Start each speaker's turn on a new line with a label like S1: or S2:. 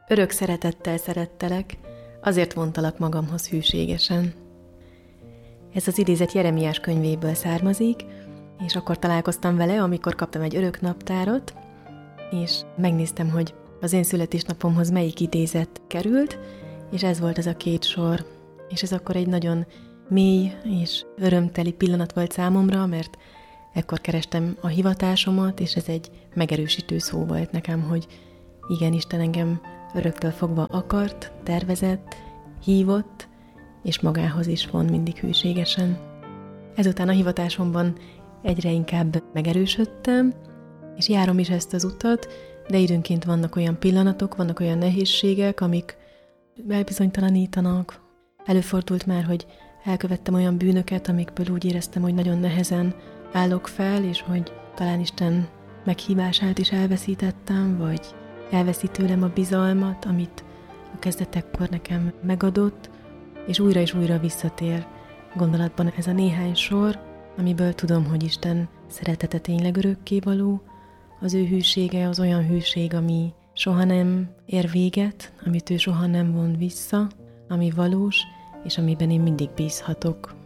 S1: Örök szeretettel szerettelek, azért vontalak magamhoz hűségesen. Ez az idézet Jeremiás könyvéből származik, és akkor találkoztam vele, amikor kaptam egy örök naptárat, és megnéztem, hogy az én születésnapomhoz melyik idézet került, és ez volt az a 2 sor. És ez akkor egy nagyon mély és örömteli pillanat volt számomra, mert ekkor kerestem a hivatásomat, és ez egy megerősítő szó volt nekem, hogy igen, Isten engem öröktől fogva akart, tervezett, hívott, és magához is von mindig hűségesen. Ezután a hivatásomban egyre inkább megerősödtem, és járom is ezt az utat, de időnként vannak olyan pillanatok, vannak olyan nehézségek, amik elbizonytalanítanak. Előfordult már, hogy elkövettem olyan bűnöket, amikből úgy éreztem, hogy nagyon nehezen állok fel, és hogy talán Isten meghívását is elveszítettem, vagy elveszi tőlem a bizalmat, amit a kezdetekkor nekem megadott, és újra visszatér gondolatban ez a néhány sor, amiből tudom, hogy Isten szeretete tényleg örökkévaló, az ő hűsége az olyan hűség, ami soha nem ér véget, amit ő soha nem von vissza, ami valós, és amiben én mindig bízhatok.